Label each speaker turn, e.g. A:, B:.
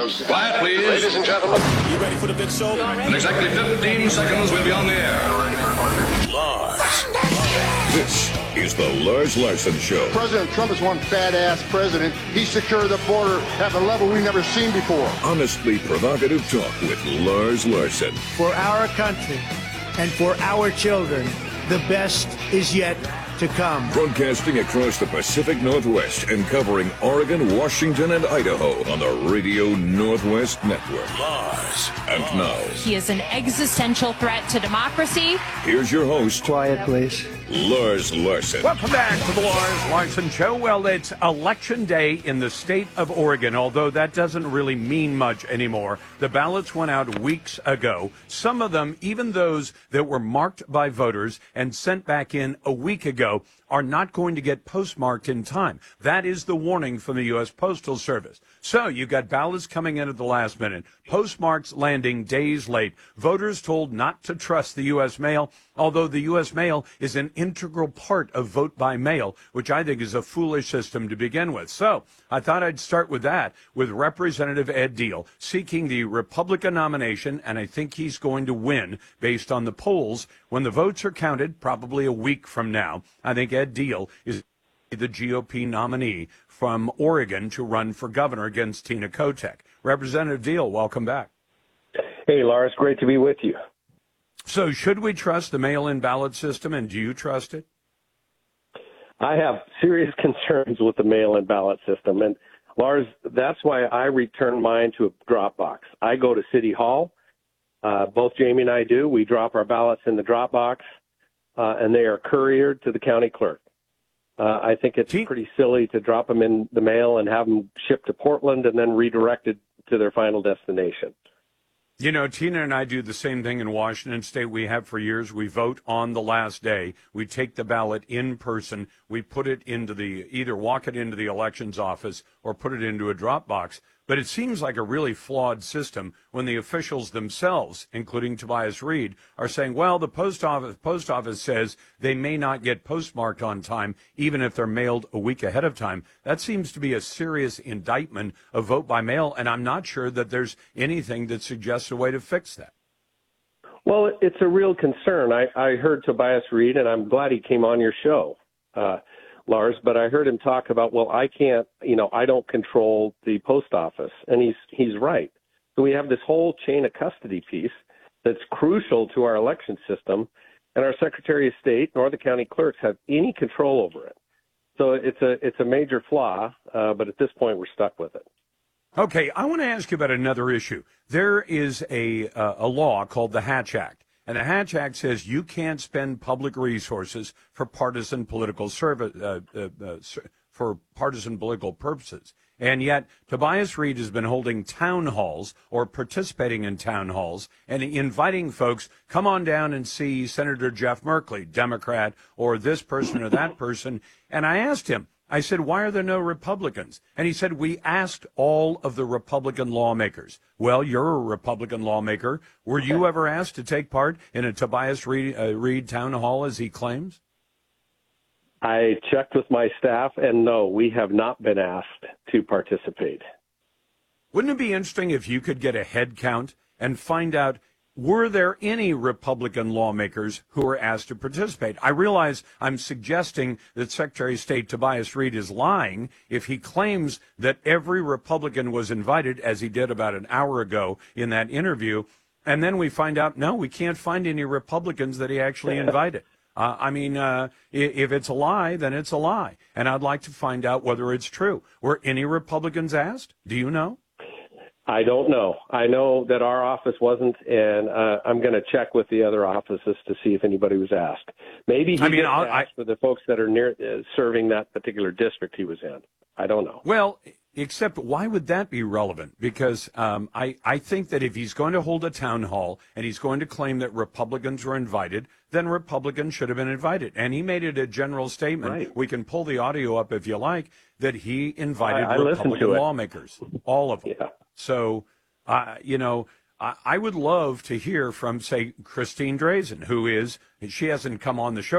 A: Quiet, please.
B: Ladies and gentlemen.
C: You ready for the big show?
A: In exactly 15 seconds, we'll be on the air.
C: Lars.
D: This is the Lars Larson Show.
B: President Trump is one fat-ass president. He secured the border at a level we've never seen before.
D: Honestly provocative talk with Lars Larson.
E: For our country and for our children, the best is yet to come.
D: Broadcasting across the Pacific Northwest and covering Oregon, Washington, and Idaho on the Radio Northwest Network.
C: Lars.
D: And now,
F: He is an existential threat to democracy.
D: here's your host,
E: Quiet, please.
D: Lars Larson.
G: Welcome back to the Lars Larson Show. Well, it's Election Day in the state of Oregon, although that doesn't really mean much anymore. The ballots went out weeks ago. Some of them, even those that were marked by voters and sent back in a week ago, are not going to get postmarked in time. That is the warning from the U.S. Postal Service. So you got ballots coming in at the last minute, postmarks landing days late, voters told not to trust the U.S. mail, although the U.S. mail is an integral part of vote by mail, which I think is a foolish system to begin with. So I thought I'd start with that, with Representative Ed Diehl seeking the Republican nomination, and I think he's going to win based on the polls. When the votes are counted, probably a week from now, I think Ed Diehl is the GOP nominee from Oregon to run for governor against Tina Kotek. Representative Diehl, welcome back.
H: Hey, Lars, great to be with you.
G: So should we trust the mail-in ballot system, and do you trust it?
H: I have serious concerns with the mail-in ballot system. And, Lars, that's why I return mine to a drop box. I go to City Hall. Both Jamie and I do. We drop our ballots in the drop box, and they are couriered to the county clerk. I think it's pretty silly to drop them in the mail and have them shipped to Portland and then redirected to their final destination.
G: You know, Tina and I do the same thing in Washington State. We have for years. We vote on the last day. We take the ballot in person. We put it into either walk it into the elections office or put it into a drop box. But it seems like a really flawed system when the officials themselves, including Tobias Read, are saying, well, the post office says they may not get postmarked on time, even if they're mailed a week ahead of time. That seems to be a serious indictment of vote by mail, and I'm not sure that there's anything that suggests a way to fix that.
H: Well, it's a real concern. I heard Tobias Read, and I'm glad he came on your show, Lars, but I heard him talk about, well, I can't, I don't control the post office. And he's right. So we have this whole chain of custody piece that's crucial to our election system, and our Secretary of State nor the county clerks have any control over it. So it's a major flaw, but at this point we're stuck with it.
G: Okay, I want to ask you about another issue. There is a law called the Hatch Act. And the Hatch Act says you can't spend public resources for partisan political for partisan political purposes. And yet, Tobias Read has been holding town halls or participating in town halls and inviting folks, come on down and see Senator Jeff Merkley, Democrat, or this person or that person. And I asked him, I said, why are there no Republicans? And he said, we asked all of the Republican lawmakers. Well, you're a Republican lawmaker. Were you ever asked to take part in a Tobias Read town hall, as he claims?
H: I checked with my staff, and no, we have not been asked to participate.
G: Wouldn't it be interesting if you could get a head count and find out, were there any Republican lawmakers who were asked to participate? I realize I'm suggesting that Secretary of State Tobias Read is lying if he claims that every Republican was invited, as he did about an hour ago in that interview, and then we find out, no, we can't find any Republicans that he actually invited. If it's a lie, then it's a lie. And I'd like to find out whether it's true. Were any Republicans asked? Do you know?
H: I don't know. I know that our office wasn't, and I'm going to check with the other offices to see if anybody was asked. Maybe he asked for the folks that are near serving that particular district he was in. I don't know.
G: Well, except why would that be relevant? Because I think that if he's going to hold a town hall and he's going to claim that Republicans were invited, then Republicans should have been invited. And he made it a general statement. Right. We can pull the audio up if you like, that he invited Republican lawmakers, all of them. Yeah. So, I would love to hear from, say, Christine Drazan, she hasn't come on the show